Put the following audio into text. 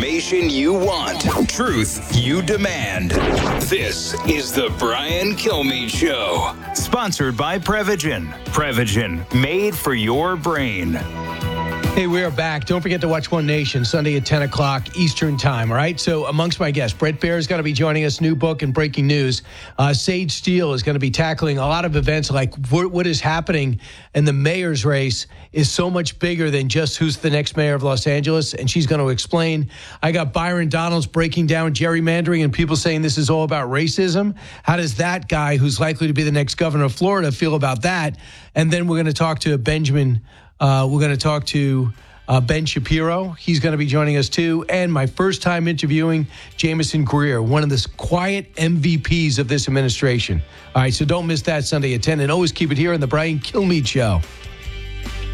information you want. Truth you demand. This is the Brian Kilmeade Show. Sponsored by Prevagen. Prevagen, made for your brain. Hey, we are back. Don't forget to watch One Nation Sunday at 10 o'clock Eastern Time, all right? So amongst my guests, Bret Baier is going to be joining us, new book and breaking news. Sage Steele is going to be tackling a lot of events like what is happening in the mayor's race is so much bigger than just who's the next mayor of Los Angeles, and she's going to explain. I got Byron Donalds breaking down gerrymandering and people saying this is all about racism. How does that guy who's likely to be the next governor of Florida feel about that? And then we're going to talk to Ben Shapiro. He's going to be joining us too. And my first time interviewing Jameson Greer, one of the quiet MVPs of this administration. All right, so don't miss that Sunday at 10. And always keep it here on the Brian Kilmeade Show.